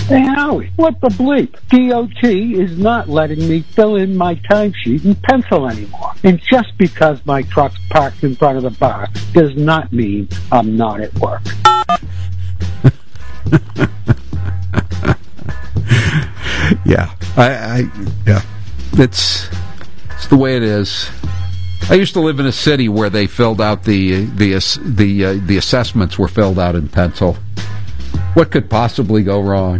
Hey, Howie, what the bleep? DOT is not letting me fill in my timesheet in pencil anymore. And just because my truck's parked in front of the bar does not mean I'm not at work. Yeah, yeah, it's the way it is. I used to live in a city where they filled out the assessments were filled out in pencil. What could possibly go wrong?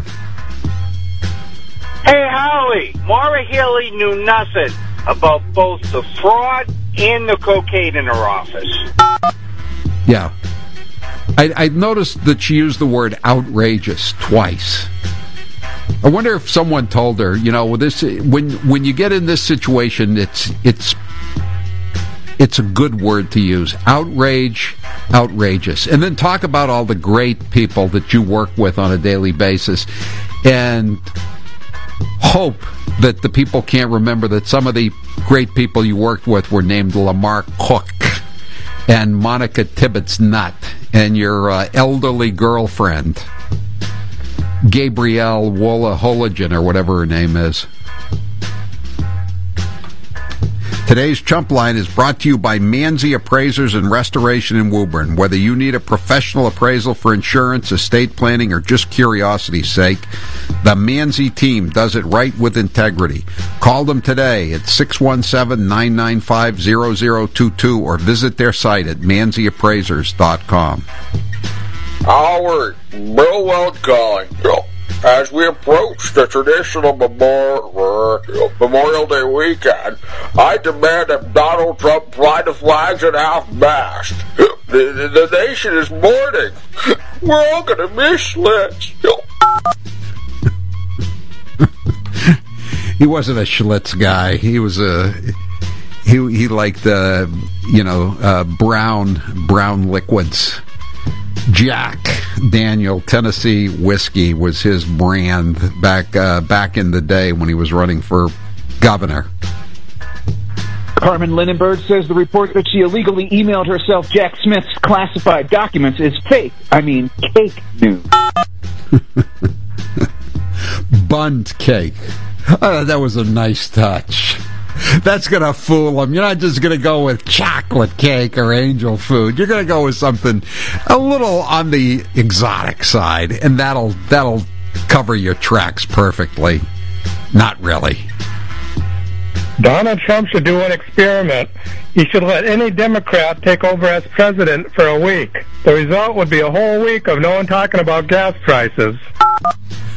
Hey, Howie, Maura Healey knew nothing about both the fraud and the cocaine in her office. Yeah. I noticed that she used the word outrageous twice. I wonder if someone told her, you know, this when you get in this situation, it's a good word to use. Outrageous. And then talk about all the great people that you work with on a daily basis and hope that the people can't remember that some of the great people you worked with were named Lamar Cook and Monica Tibbetts Nutt and your elderly girlfriend, Gabrielle Wola-Holigan, or whatever her name is. Today's Chump Line is brought to you by Manzi Appraisers and Restoration in Woburn. Whether you need a professional appraisal for insurance, estate planning, or just curiosity's sake, the Manzi team does it right with integrity. Call them today at 617-995-0022 or visit their site at manziappraisers.com. Howard, Bill Weld calling. As we approach the traditional Memorial Day weekend, I demand that Donald Trump fly the flags at half-mast. The nation is mourning. We're all going to miss Schlitz. He wasn't a Schlitz guy. He was he liked brown liquids. Jack Daniel Tennessee whiskey was his brand back in the day when he was running for governor. Carmen Lindenberg says the report that she illegally emailed herself Jack Smith's classified documents is fake. I mean, cake news. Bunt cake. That was a nice touch. That's going to fool them. You're not just going to go with chocolate cake or angel food. You're going to go with something a little on the exotic side, and that'll cover your tracks perfectly. Not really. Donald Trump should do an experiment. He should let any Democrat take over as president for a week. The result would be a whole week of no one talking about gas prices.